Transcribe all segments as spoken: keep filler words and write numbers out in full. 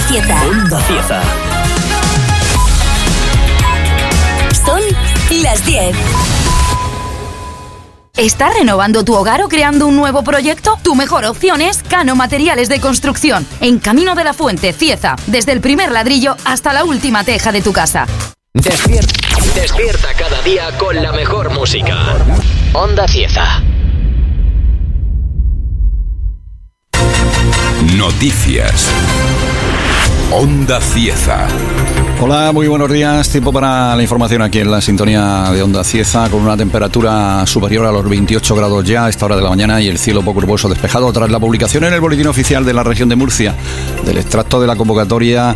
Cieza. Onda Cieza. Son las diez. ¿Estás renovando tu hogar o creando un nuevo proyecto? Tu mejor opción es Cano Materiales de Construcción, en Camino de la Fuente, Cieza, desde el primer ladrillo hasta la última teja de tu casa. Despierta, despierta cada día con la mejor música. Onda Cieza. Noticias. Onda Cieza. Hola, muy buenos días. Tiempo para la información aquí en la sintonía de Onda Cieza, con una temperatura superior a los veintiocho grados ya a esta hora de la mañana y el cielo poco nuboso despejado tras la publicación en el Boletín Oficial de la Región de Murcia del extracto de la convocatoria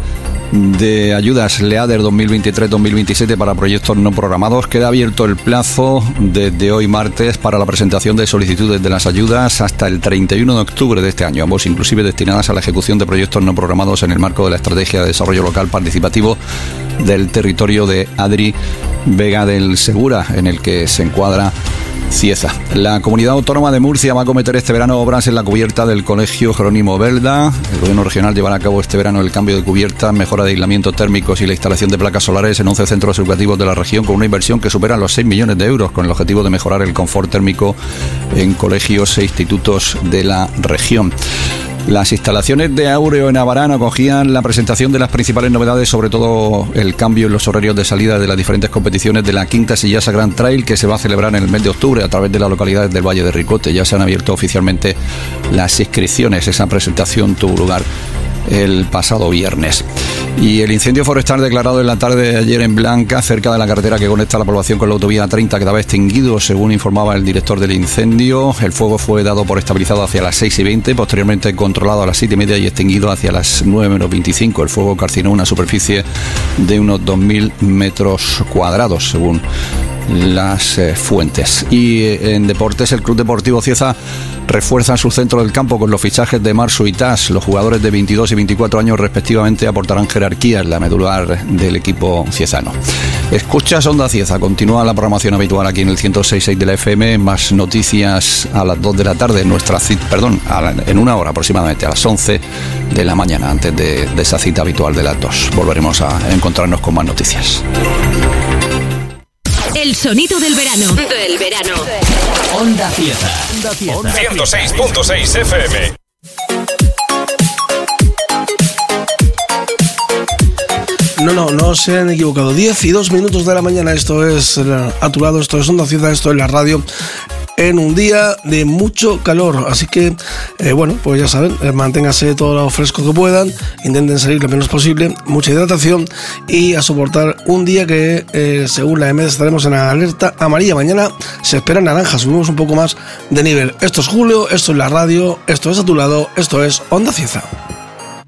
de ayudas LEADER dos mil veintitrés dos mil veintisiete para proyectos no programados. Queda abierto el plazo desde hoy martes para la presentación de solicitudes de las ayudas hasta el treinta y uno de octubre de este año, ambos inclusive destinadas a la ejecución de proyectos no programados en el marco de la Estrategia de Desarrollo Local Participativo del territorio de Adri Vega del Segura, en el que se encuadra Cieza. La Comunidad Autónoma de Murcia va a acometer este verano obras en la cubierta del Colegio Jerónimo Belda. El Gobierno Regional llevará a cabo este verano el cambio de cubierta, mejora de aislamientos térmicos y la instalación de placas solares en once centros educativos de la región, con una inversión que supera los seis millones de euros, con el objetivo de mejorar el confort térmico en colegios e institutos de la región. Las instalaciones de Áureo en Abarán acogían la presentación de las principales novedades, sobre todo el cambio en los horarios de salida de las diferentes competiciones de la Quinta Sillasa Grand Trail, que se va a celebrar en el mes de octubre a través de las localidades del Valle de Ricote. Ya se han abierto oficialmente las inscripciones. Esa presentación tuvo lugar el pasado viernes. Y el incendio forestal declarado en la tarde de ayer en Blanca, cerca de la carretera que conecta la población con la autovía treinta, quedaba extinguido, según informaba el director del incendio. El fuego fue dado por estabilizado hacia las seis y veinte, posteriormente controlado a las siete y media y extinguido hacia las nueve menos veinticinco. El fuego calcinó una superficie de unos dos mil metros cuadrados, según las eh, fuentes. Y eh, en deportes, el Club Deportivo Cieza refuerza su centro del campo con los fichajes de Marsu y Tas. Los jugadores de veintidós y veinticuatro años respectivamente aportarán jerarquía en la medular del equipo ciezano. Escuchas Onda Cieza, continúa la programación habitual aquí en el ciento seis punto seis de la F M, más noticias a las dos de la tarde, nuestra cita, perdón, a la, en una hora aproximadamente, a las once de la mañana, antes de, de esa cita habitual de las dos. Volveremos a encontrarnos con más noticias. El sonido del verano. Del verano. Onda Cieza. Onda Cieza. ciento seis punto seis F M. No, no, no se han equivocado. diez y dos minutos de la mañana. Esto es a tu lado, esto es Onda Cieza, esto es la radio. En un día de mucho calor, así que eh, bueno, pues ya saben, eh, manténganse todo lo fresco que puedan, intenten salir lo menos posible, mucha hidratación y a soportar un día que eh, según la E M E D estaremos en alerta amarilla. Mañana se espera naranja, subimos un poco más de nivel. Esto es Julio, esto es la radio, esto es a tu lado, esto es Onda Cieza.